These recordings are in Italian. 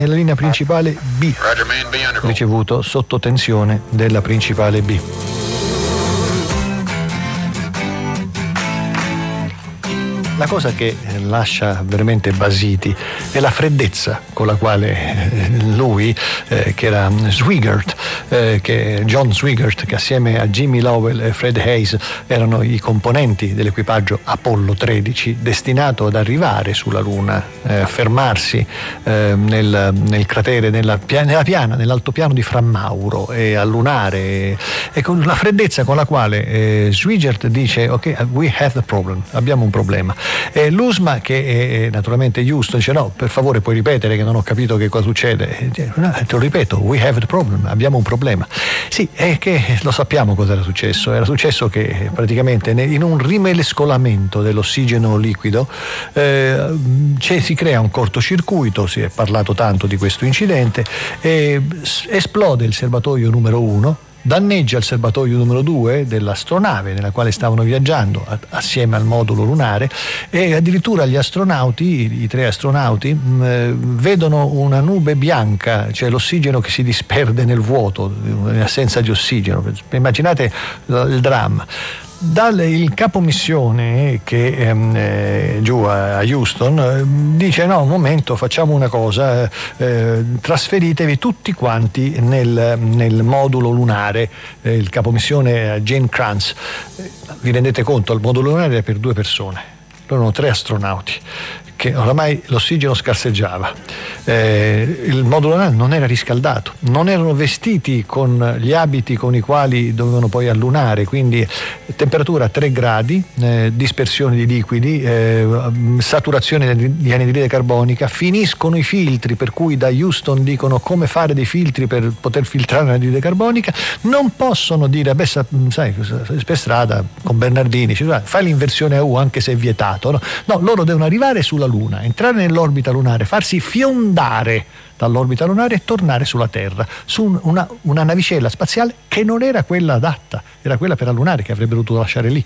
nella linea principale B, ricevuto sotto tensione della principale B. La cosa che lascia veramente basiti è la freddezza con la quale lui, che era John Swigert, che assieme a Jimmy Lovell e Fred Hayes erano i componenti dell'equipaggio Apollo 13, destinato ad arrivare sulla Luna, fermarsi nel cratere, nell'altopiano di Fra Mauro e a lunare, e con la freddezza con la quale Swigert dice: ok, we have a problem, abbiamo un problema. L'USMA, che è naturalmente Houston, dice: no, per favore puoi ripetere che non ho capito che cosa succede. No, te lo ripeto, we have a problem, abbiamo un problema. Sì, è che lo sappiamo cosa era successo. Era successo che praticamente in un rimescolamento dell'ossigeno liquido si crea un cortocircuito, si è parlato tanto di questo incidente, esplode il serbatoio numero 1, danneggia il serbatoio numero 2 dell'astronave nella quale stavano viaggiando assieme al modulo lunare, e addirittura gli astronauti, i 3 astronauti, vedono una nube bianca, cioè l'ossigeno che si disperde nel vuoto in assenza di ossigeno. Immaginate il dramma. Il capo missione, che è giù a Houston, dice: no, un momento, facciamo una cosa, trasferitevi tutti quanti nel modulo lunare. Il capo missione Gene Kranz. Vi rendete conto, il modulo lunare era per 2 persone, loro erano 3 astronauti, che oramai l'ossigeno scarseggiava, il modulo lunare non era riscaldato, non erano vestiti con gli abiti con i quali dovevano poi allunare, quindi temperatura 3 gradi, dispersione di liquidi, saturazione di anidride carbonica, finiscono i filtri, per cui da Houston dicono come fare dei filtri per poter filtrare l'anidride carbonica, non possono dire: beh, sai, per strada con Bernardini fai l'inversione a U anche se è vietato, no, loro devono arrivare sulla Luna, entrare nell'orbita lunare, farsi fiondare dall'orbita lunare e tornare sulla Terra su una navicella spaziale che non era quella adatta, era quella per allunare, che avrebbero dovuto lasciare lì.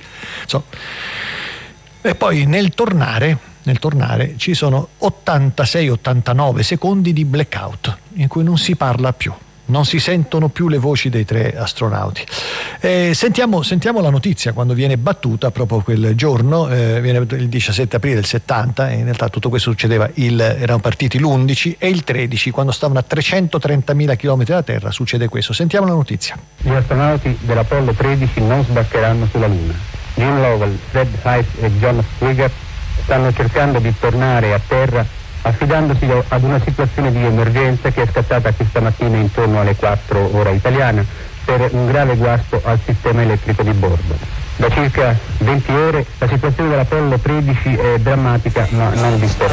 E poi nel tornare ci sono 86-89 secondi di blackout in cui non si parla più, non si sentono più le voci dei 3 astronauti. Sentiamo la notizia quando viene battuta proprio quel giorno, viene il 17 aprile del 70, e in realtà tutto questo succedeva, erano partiti l'11 e il 13, quando stavano a 330.000 km da Terra, succede questo. Sentiamo la notizia. Gli astronauti dell'Apollo 13 non sbarcheranno sulla Luna. Jim Lovell, Fred Hayes e John Swigert stanno cercando di tornare a Terra, affidandosi ad una situazione di emergenza che è scattata questa mattina intorno alle 4 ora italiana per un grave guasto al sistema elettrico di bordo. Da circa 20 ore la situazione dell'Apollo 13 è drammatica ma non disperata.